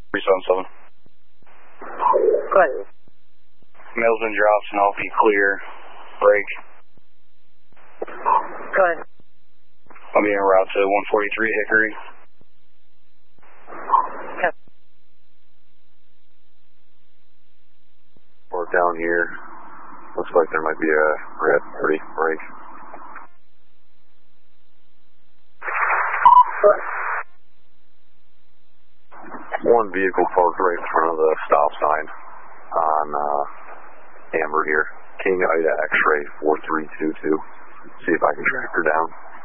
377. Go ahead. Mail's been dropped and I'll be clear. Break. Go ahead. I'll be en route to 143 Hickory. Okay. Or down here. Looks like there might be a red 30 break. One vehicle parked right in front of the stop sign on Amber here. King Ida X-ray 4322. See if I can track her down.